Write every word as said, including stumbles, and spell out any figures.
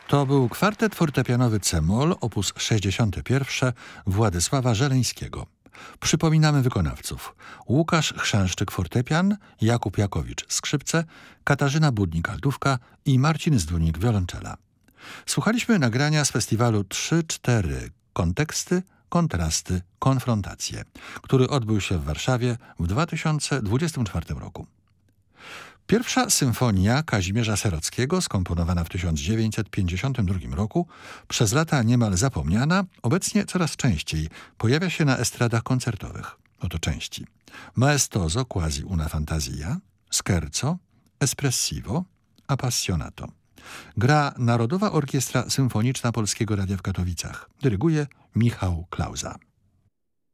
To był kwartet fortepianowy C-moll op. sześćdziesiąty pierwszy Władysława Żeleńskiego. Przypominamy wykonawców: Łukasz Chrzęszczyk fortepian, Jakub Jakowicz skrzypce, Katarzyna Budnik-Altówka i Marcin Zdunik wiolonczela. Słuchaliśmy nagrania z festiwalu trzy cztery Konteksty, kontrasty, konfrontacje, który odbył się w Warszawie w dwa tysiące dwudziestym czwartym roku. Pierwsza symfonia Kazimierza Serockiego, skomponowana w tysiąc dziewięćset pięćdziesiątym drugim roku, przez lata niemal zapomniana, obecnie coraz częściej pojawia się na estradach koncertowych. Oto części: Maestoso quasi una fantasia, Scherzo, Espressivo, Appassionato. Gra Narodowa Orkiestra Symfoniczna Polskiego Radia w Katowicach. Dyryguje Michał Klauza.